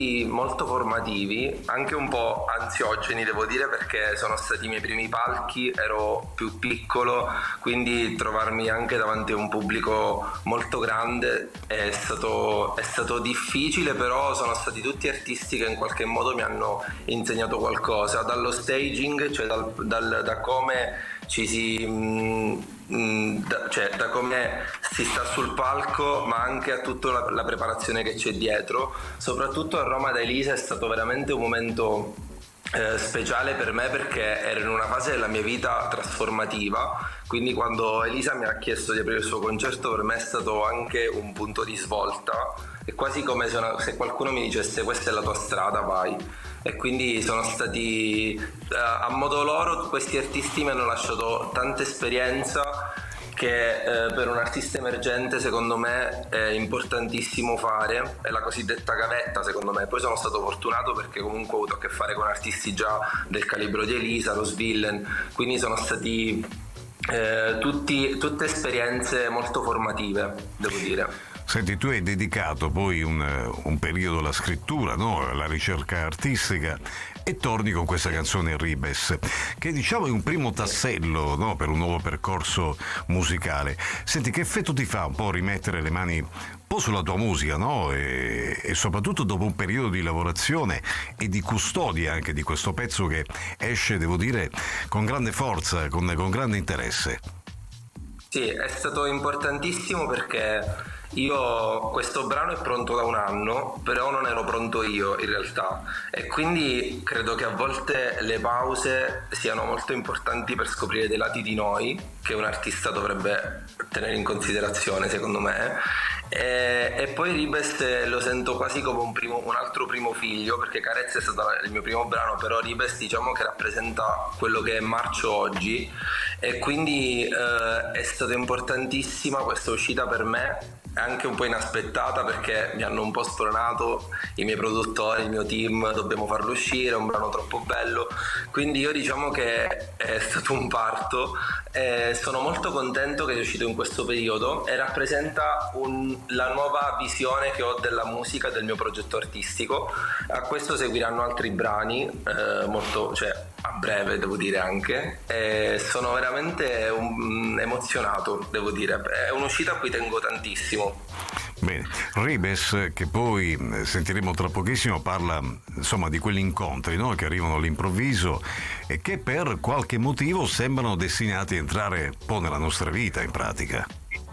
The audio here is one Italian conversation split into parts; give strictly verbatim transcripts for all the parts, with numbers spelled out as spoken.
molto formativi, anche un po' ansiogeni devo dire, perché sono stati i miei primi palchi, ero più piccolo, quindi trovarmi anche davanti a un pubblico molto grande è stato, è stato difficile, però sono stati tutti artisti che in qualche modo mi hanno insegnato qualcosa, dallo staging, cioè dal, dal, da come ci si mh, da, cioè da come si sta sul palco, ma anche a tutta la, la preparazione che c'è dietro. Soprattutto a Roma da Elisa è stato veramente un momento eh, speciale per me, perché ero in una fase della mia vita trasformativa, quindi quando Elisa mi ha chiesto di aprire il suo concerto per me è stato anche un punto di svolta, è quasi come se, una, se qualcuno mi dicesse questa è la tua strada, vai. E quindi sono stati, a modo loro, questi artisti mi hanno lasciato tanta esperienza che eh, per un artista emergente secondo me è importantissimo fare, è la cosiddetta gavetta secondo me. Poi sono stato fortunato perché comunque ho avuto a che fare con artisti già del calibro di Elisa, Rose Villain, quindi sono stati eh, tutti, tutte esperienze molto formative, devo dire. Senti, tu hai dedicato poi un, un periodo alla scrittura, no? Alla ricerca artistica, e torni con questa canzone Ribes, che diciamo è un primo tassello, no? Per un nuovo percorso musicale. Senti, che effetto ti fa un po' rimettere le mani un po' sulla tua musica, no? E, e soprattutto dopo un periodo di lavorazione e di custodia anche di questo pezzo che esce, devo dire, con grande forza, con, con grande interesse. Sì, è stato importantissimo perché io, questo brano è pronto da un anno, però non ero pronto io in realtà, e quindi credo che a volte le pause siano molto importanti per scoprire dei lati di noi che un artista dovrebbe tenere in considerazione, secondo me. E, e poi Ribes lo sento quasi come un, primo, un altro primo figlio, perché Carezza è stato il mio primo brano, però Ribes diciamo che rappresenta quello che è Marcio oggi, e quindi eh, è stata importantissima questa uscita per me, anche un po' inaspettata, perché mi hanno un po' spronato i miei produttori, il mio team, dobbiamo farlo uscire, è un brano troppo bello, quindi io diciamo che è stato un parto, e sono molto contento che è uscito in questo periodo e rappresenta un, la nuova visione che ho della musica, del mio progetto artistico. A questo seguiranno altri brani eh, molto, cioè a breve devo dire anche, e sono veramente un, emozionato, devo dire, è un'uscita a cui tengo tantissimo. Bene, Ribes, che poi sentiremo tra pochissimo, parla insomma di quegli incontri, no? Che arrivano all'improvviso e che per qualche motivo sembrano destinati a entrare un po' nella nostra vita in pratica.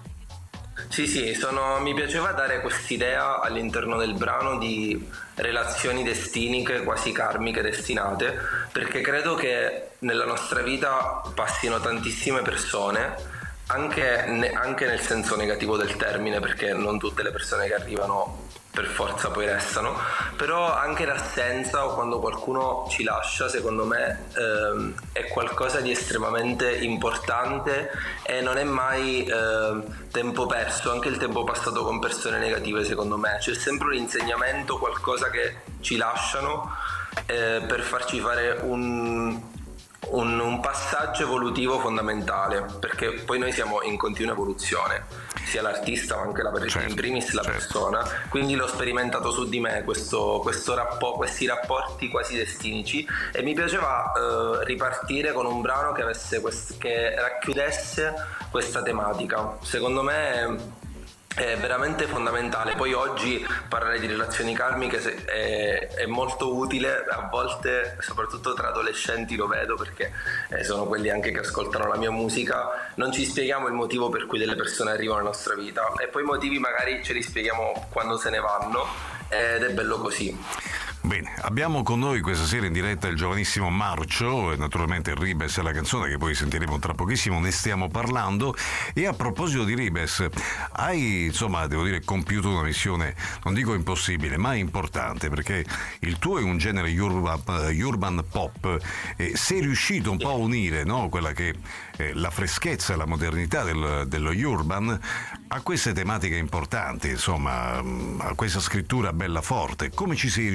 Sì, sì, sono, mi piaceva dare quest'idea all'interno del brano di relazioni destiniche, quasi karmiche, destinate, perché credo che nella nostra vita passino tantissime persone, anche, ne, anche nel senso negativo del termine, perché non tutte le persone che arrivano per forza poi restano, però anche l'assenza o quando qualcuno ci lascia, secondo me ehm, è qualcosa di estremamente importante e non è mai eh, tempo perso, anche il tempo passato con persone negative, secondo me c'è sempre un insegnamento, qualcosa che ci lasciano eh, per farci fare un Un, un passaggio evolutivo fondamentale, perché poi noi siamo in continua evoluzione, sia l'artista ma anche la per- certo, in primis la certo. persona, quindi l'ho sperimentato su di me questo, questo rappo- questi rapporti quasi destinici, e mi piaceva eh, ripartire con un brano che, avesse quest- che racchiudesse questa tematica. Secondo me è veramente fondamentale. Poi oggi parlare di relazioni karmiche è, è molto utile, a volte soprattutto tra adolescenti lo vedo, perché eh, sono quelli anche che ascoltano la mia musica, non ci spieghiamo il motivo per cui delle persone arrivano nella nostra vita e poi i motivi magari ce li spieghiamo quando se ne vanno, ed è bello così. Bene, abbiamo con noi questa sera in diretta il giovanissimo Marcio, e naturalmente Ribes è la canzone che poi sentiremo tra pochissimo, ne stiamo parlando. E a proposito di Ribes, hai insomma, devo dire, compiuto una missione, non dico impossibile, ma importante, perché il tuo è un genere urban, urban pop, e sei riuscito un po' a unire, no? Quella che è la freschezza e la modernità del, dello urban a queste tematiche importanti, insomma, a questa scrittura bella forte. Come ci sei riuscito?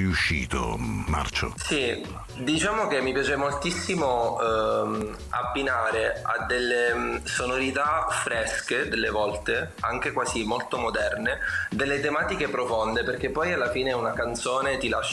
sentito, Marcio? Sì, diciamo che mi piace moltissimo ehm, abbinare a delle mm, sonorità fresche delle volte, anche quasi molto moderne, delle tematiche profonde, perché poi alla fine una canzone ti lascia